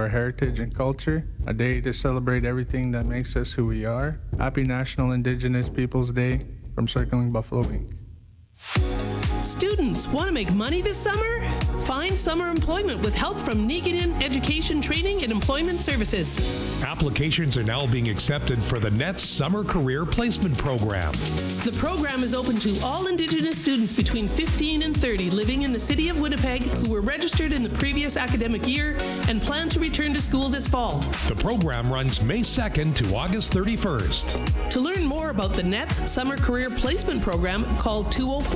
our heritage and culture, a day to celebrate everything that makes us who we are. Happy National Indigenous Peoples Day from Circling Buffalo Inc. Students want to make money this summer? Find summer employment with help from Niiganan Education Training and Employment Services. Applications are now being accepted for the NETS Summer Career Placement Program. The program is open to all Indigenous students between 15 and 30 living in the city of Winnipeg who were registered in the previous academic year and plan to return to school this fall. The program runs May 2nd to August 31st. To learn more about the NETS Summer Career Placement Program, call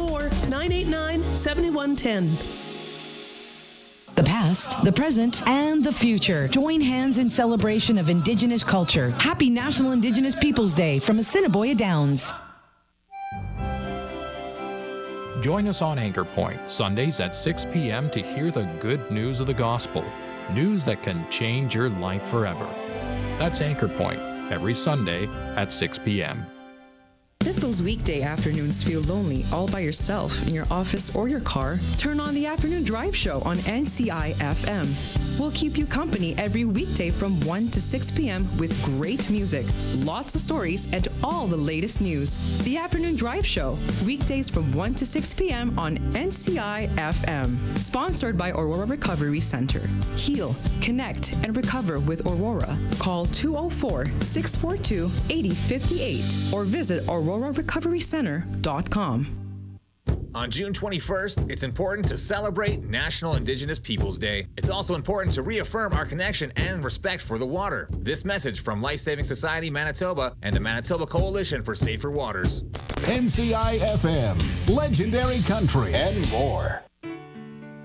204-989-7110. The past, the present, and the future join hands in celebration of Indigenous culture. Happy National Indigenous Peoples Day from Assiniboia Downs. Join us on Anchor Point, Sundays at 6 p.m. to hear the good news of the gospel. News that can change your life forever. That's Anchor Point, every Sunday at 6 p.m. If those weekday afternoons feel lonely all by yourself in your office or your car, turn on the Afternoon Drive Show on NCI FM. We'll keep you company every weekday from 1 to 6 p.m. with great music, lots of stories, and all the latest news. The Afternoon Drive Show, weekdays from 1 to 6 p.m. on NCI FM. Sponsored by Aurora Recovery Center. Heal, connect, and recover with Aurora. Call 204-642-8058 or visit aurorarecoverycenter.com. On June 21st, it's important to celebrate National Indigenous Peoples Day. It's also important to reaffirm our connection and respect for the water. This message from Life Saving Society Manitoba and the Manitoba Coalition for Safer Waters. NCI FM, legendary country, and more.